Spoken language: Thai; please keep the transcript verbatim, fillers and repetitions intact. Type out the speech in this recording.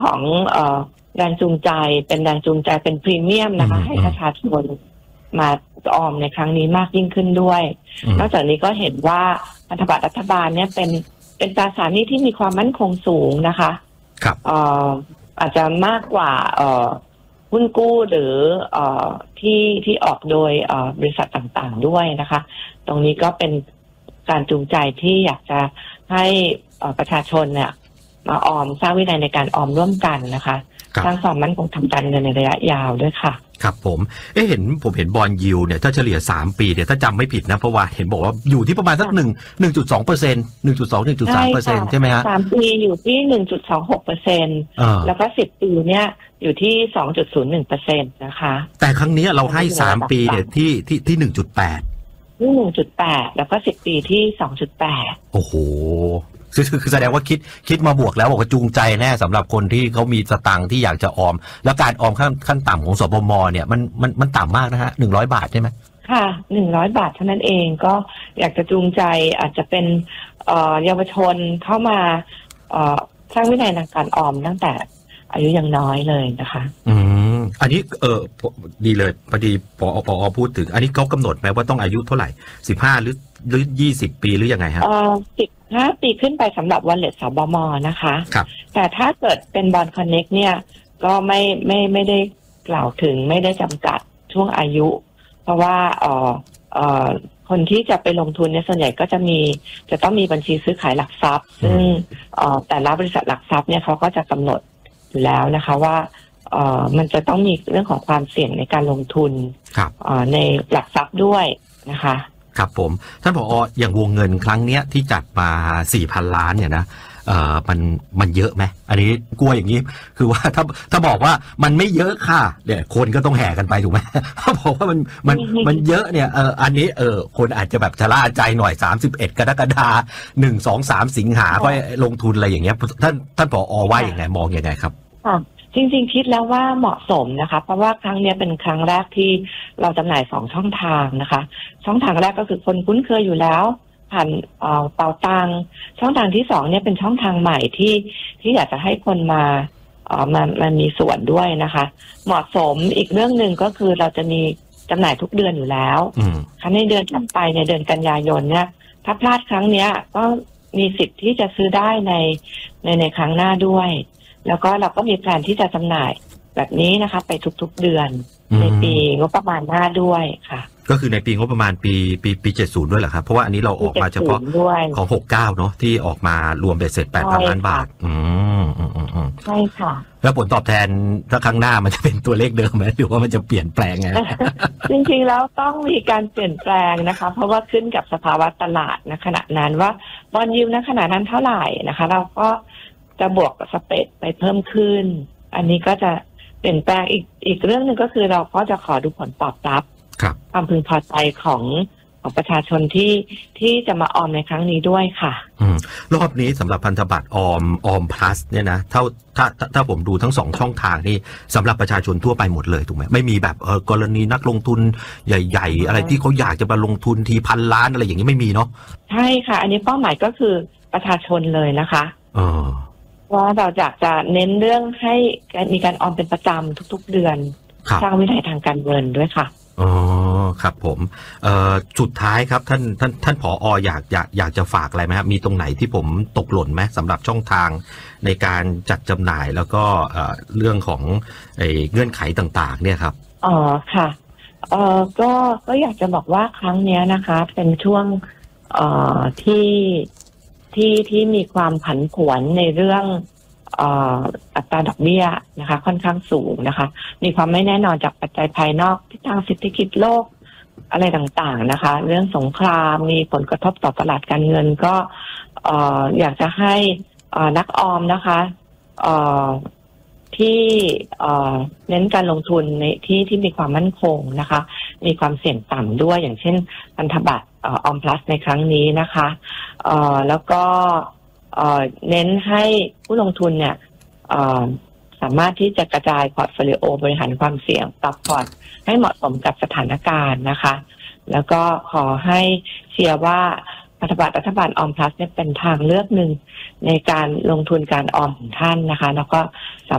ของเอ่อแรงจูงใจเป็นแรงจูงใจเป็นพรีเมียมนะคะให้ประชาชนมาออมในครั้งนี้มากยิ่งขึ้นด้วยนอกจากนี้ก็เห็นว่าพันธบัตรรัฐบาลเนี่ยเป็นเป็นตราสารหนี้ที่มีความมั่นคงสูงนะคะครับเอ่ออาจจะมากกว่าเอ่อหุ้นกู้หรือเอ่อที่ที่ออกโดยเอ่อบริษัทต่างๆด้วยนะคะตรงนี้ก็เป็นการจูงใจที่อยากจะให้ประชาชนเนี่ยมาออมสร้างวินัยในการออมร่วมกันนะคะสร้างความมั่นคงทางการเงินในระยะยาวด้วยค่ะครับผมเอ๊ะเห็นผมเห็นบอนด์ยิลด์เนี่ยถ้าเฉลี่ยสามปีเนี่ยถ้าจำไม่ผิดนะเพราะว่าเห็นบอกว่าอยู่ที่ประมาณสักหนึ่งหนึ่งจุดสองเปอร์เซ็นต์หนึ่งจุดสองหนึ่งจุดสามเปอร์เซ็นต์ใช่ไหมฮะสามปีอยู่ที่หนึ่งจุดสองหกเปอร์เซ็นต์แล้วก็สิบปีเนี่ยอยู่ที่สองจุดศูนย์หนึ่งเปอร์เซ็นต์นะคะแต่ครั้งนี้เราให้สามปีเนี่ยที่ที่ที่หนึ่งจุดแปดที่หนึ่งจุดแปดแล้วก็สิบปีที่สองจุดแปดโอ้โหคือคือแสดงว่าคิดคิดมาบวกแล้วบอกว่าจูงใจแน่สำหรับคนที่เขามีสตังค์ที่อยากจะออมแล้วการออมขั้นขั้นต่ำของสปม.เนี่ยมันมันมันต่ำมากนะฮะหนึ่งร้อยบาทใช่ไหมค่ะหนึ่งร้อยบาทเท่านั้นเองก็อยากจะจูงใจอาจจะเป็นเอ่อเยาวชนเข้ามาเอ่อสร้างวินัยในการออมตั้งแต่อายุยังน้อยเลยนะคะอืมอันนี้เออดีเลยพอดีปอปอพูดถึงอันนี้เขากำหนดไหมว่าต้องอายุเท่าไหร่สิบห้าหรือหรือยี่สิบปีหรือยังไงฮะเอ่อสิบห้าปีขึ้นไปสำหรับวอลเล็ตสบม.นะคะครับแต่ถ้าเกิดเป็นบอนด์คอนเน็กเนี่ยก็ไม่ไม่ไม่ได้กล่าวถึงไม่ได้จำกัดช่วงอายุเพราะว่าเอ่อเอ่อคนที่จะไปลงทุนเนี่ยส่วนใหญ่ก็จะมีจะต้องมีบัญชีซื้อขายหลักทรัพย์ซึ่งเอ่อแต่ละบริษัทหลักทรัพย์เนี่ยเขาก็จะกำหนดอยู่แล้วนะคะว่าเอ่อมันจะต้องมีเรื่องของความเสี่ยงในการลงทุนเอ่อในหลักทรัพย์ด้วยนะคะครับผมท่านผอ.อย่างวงเงินครั้งเนี้ยที่จัดมา สี่พัน ล้านเนี่ยนะเอ่อมันมันเยอะไหมอันนี้กลัวอย่างนี้คือว่าถ้าถ้าบอกว่ามันไม่เยอะค่ะเนี่ยคนก็ต้องแห่กันไปถูกไหมถ้าบอกว่ามันมันมันเยอะเนี่ยเอออันนี้เออคนอาจจะแบบชะล่าใจหน่อยสามสิบเอ็ดกรกฎาคมหนึ่ง สอง สามสิงหาค่อยลงทุนอะไรอย่างเงี้ยท่านท่านผอ.ว่าอย่างไงมองยังไงครับจริงๆคิดแล้วว่าเหมาะสมนะคะเพราะว่าครั้งนี้เป็นครั้งแรกที่เราจำหน่ายสองช่องทางนะคะช่องทางแรกก็คือคนคุ้นเคยอยู่แล้วผ่านเอ่อเป๋าตังช่องทางที่สองเนี่ยเป็นช่องทางใหม่ที่ที่อยากจะให้คนมาเอ่อมามามีส่วนด้วยนะคะเหมาะสมอีกเรื่องหนึ่งก็คือเราจะมีจำหน่ายทุกเดือนอยู่แล้วครั้งในเดือนถัดไปในเดือนกันยายนเนี่ยถ้าพลาดครั้งเนี้ยก็มีสิทธิ์ที่จะซื้อได้ในในในครั้งหน้าด้วยแล้วก็เราก็มีแผนที่จะจำหน่ายแบบนี้นะคะไปทุกๆเดือนในปีงบประมาณหน้าด้วยค่ะก็คือในปีงบประมาณปีปีปีเจ็ดสิบด้วยเหรอครับเพราะว่าอันนี้เราออกมาเฉพาะของหกสิบเก้าเนาะที่ออกมารวมเบ็ดเสร็จ แปดพัน ล้านบาทอืมอืมอืมใช่ค่ะแล้วผลตอบแทนถ้าครั้งหน้ามันจะเป็นตัวเลขเดิมไหมหรือว่ามันจะเปลี่ยนแปลงไงจริงๆแล้วต้องมีการเปลี่ยนแปลงนะคะเพราะว่าขึ้นกับสภาวะตลาดณขณะนั้นว่าบอนด์ยิลด์ณขณะนั้นเท่าไหร่นะคะเราก็จะบวกกับสเปรดไปเพิ่มขึ้นอันนี้ก็จะเปลี่ยนแปลงอีกอีกเรื่องหนึ่งก็คือเราก็จะขอดูผลตอบรับความพึงพอใจของของประชาชนที่ที่จะมาออมในครั้งนี้ด้วยค่ะอืมรอบนี้สำหรับพันธบัตรออมออม plus เนี่ยนะเท่าถ้าถ้าผมดูทั้งสองช่องทางนี่สำหรับประชาชนทั่วไปหมดเลยถูกไหมไม่มีแบบเออกรณีนักลงทุนใหญ่ๆอะไรที่เขาอยากจะมาลงทุนทีพันล้านอะไรอย่างนี้ไม่มีเนาะใช่ค่ะอันนี้เป้าหมายก็คือประชาชนเลยนะคะอ๋อว่าเราอยากจะเน้นเรื่องให้มีการออมเป็นประจำทุกๆเดือนสร้างวินัยทางการเงินด้วยค่ะอ๋อครับผมเอ่อสุดท้ายครับท่านท่านท่านผอ.อยากอยากอยากจะฝากอะไรไหมครับมีตรงไหนที่ผมตกหล่นไหมสำหรับช่องทางในการจัดจำหน่ายแล้วก็เอ่อเรื่องของไอ้เงื่อนไขต่างๆเนี่ยครับอ๋อค่ะเอ่อก็ก็อยากจะบอกว่าครั้งนี้นะคะเป็นช่วงเอ่อที่ที่ที่มีความผันผวนในเรื่องอัตราดอกเบี้ยนะคะค่อนข้างสูงนะคะมีความไม่แน่นอนจากปัจจัยภายนอกทิศทางเศรษฐกิจโลกอะไรต่างๆนะคะเรื่องสงครามมีผลกระทบต่อตลาดการเงินก็อยากจะให้นักออมนะคะที่เน้นการลงทุนในที่ที่มีความมั่นคงนะคะมีความเสี่ยงต่ำด้วยอย่างเช่นพันธบัตรออม plus ในครั้งนี้นะคะแล้วก็เน้นให้ผู้ลงทุนเนี่ยสามารถที่จะกระจายพอร์ตโฟลิโอบริหารความเสี่ยงปรับพอร์ตให้เหมาะสมกับสถานการณ์นะคะแล้วก็ขอให้เชียร์ว่าพันธบัตรรัฐบาลออม plus เนี่ยเป็นทางเลือกหนึ่งในการลงทุนการออมของท่านนะคะแล้วก็